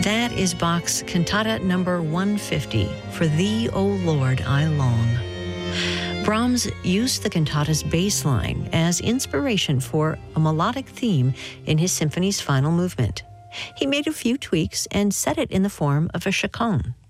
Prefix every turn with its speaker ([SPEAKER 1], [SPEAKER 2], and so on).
[SPEAKER 1] That is Bach's Cantata number 150, For Thee, O Lord, I Long. Brahms used the cantata's bass line as inspiration for a melodic theme in his symphony's final movement. He made a few tweaks and set it in the form of a chaconne.